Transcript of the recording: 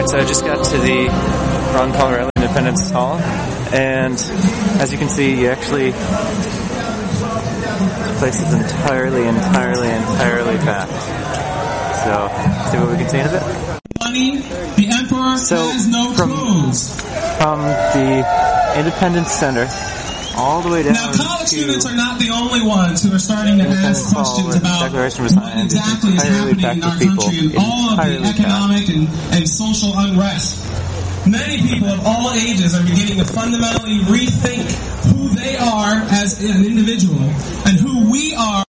Alright, so I just got to the Ron Paul Reilly Independence Hall, and as you can see, this place is entirely packed. So, see what we can see in a bit. The Emperor has no clothes. From the Independence Center all the way down. Now, college students are not the only ones who are starting to ask questions about what exactly is happening in our country and all of the economic and social unrest. Many people of all ages are beginning to fundamentally rethink who they are as an individual and who we are